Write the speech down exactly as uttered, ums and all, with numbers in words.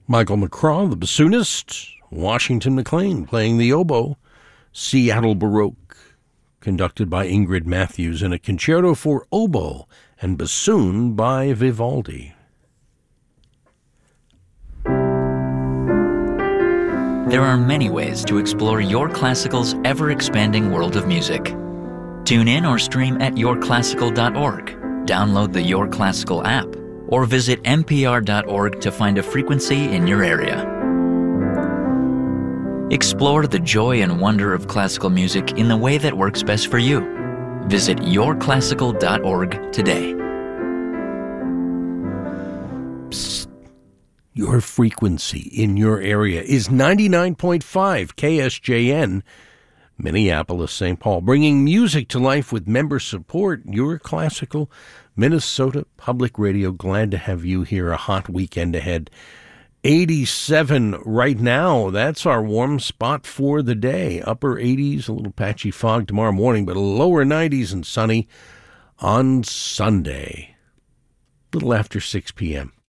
Michael McCraw, the bassoonist. Washington McLean playing the oboe. Seattle Baroque, conducted by Ingrid Matthews, in a concerto for oboe and bassoon by Vivaldi. There are many ways to explore Your Classical's ever-expanding world of music. Tune in or stream at your classical dot org, download the Your Classical app, or visit n p r dot org to find a frequency in your area. Explore the joy and wonder of classical music in the way that works best for you. Visit your classical dot org today. Psst. Your frequency in your area is ninety-nine point five K S J N, Minneapolis, Saint Paul, bringing music to life with member support. Your Classical Minnesota Public Radio. Glad to have you here. A hot weekend ahead. eighty-seven right now. That's our warm spot for the day. Upper eighties, a little patchy fog tomorrow morning, but lower nineties and sunny on Sunday. A little after six p.m.